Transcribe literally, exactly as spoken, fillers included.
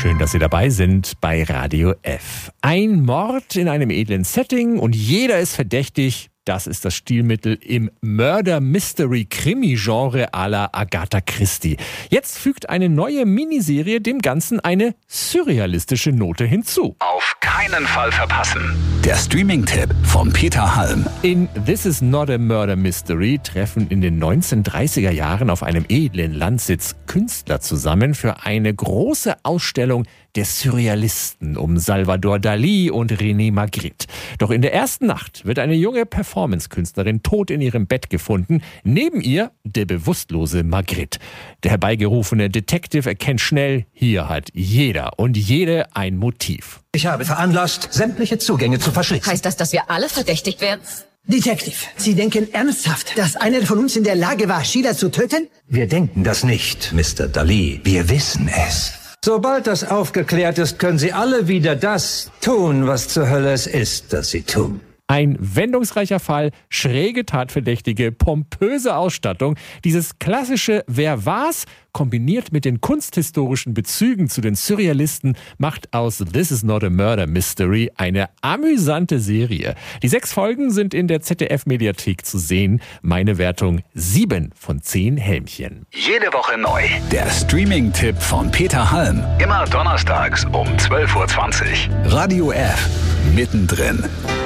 Schön, dass Sie dabei sind bei Radio F. Ein Mord in einem edlen Setting und jeder ist verdächtig. Das ist das Stilmittel im Murder-Mystery-Krimi-Genre à la Agatha Christie. Jetzt fügt eine neue Miniserie dem Ganzen eine surrealistische Note hinzu. Auf keinen Fall verpassen. Der Streaming-Tipp von Peter Halm. In This is not a Murder Mystery treffen in den neunzehnhundertdreißiger Jahren auf einem edlen Landsitz Künstler zusammen für eine große Ausstellung der Surrealisten um Salvador Dalí und René Magritte. Doch in der ersten Nacht wird eine junge Performance-Künstlerin tot in ihrem Bett gefunden. Neben ihr der bewusstlose Magritte. Der herbeigerufene Detective erkennt schnell, hier hat jeder und jede ein Motiv. Ich habe veranlasst, sämtliche Zugänge zu verschließen. Heißt das, dass wir alle verdächtigt werden? Detective, Sie denken ernsthaft, dass einer von uns in der Lage war, Sheila zu töten? Wir denken das nicht, Mister Dalí. Wir wissen es. Sobald das aufgeklärt ist, können Sie alle wieder das tun, was zur Hölle es ist, das Sie tun. Ein wendungsreicher Fall, schräge Tatverdächtige, pompöse Ausstattung. Dieses klassische Wer war's, kombiniert mit den kunsthistorischen Bezügen zu den Surrealisten, macht aus This is not a Murder Mystery eine amüsante Serie. Die sechs Folgen sind in der Z D F-Mediathek zu sehen. Meine Wertung sieben von zehn Helmchen. Jede Woche neu. Der Streaming-Tipp von Peter Halm. Immer donnerstags um zwölf Uhr zwanzig. Radio F. Mittendrin.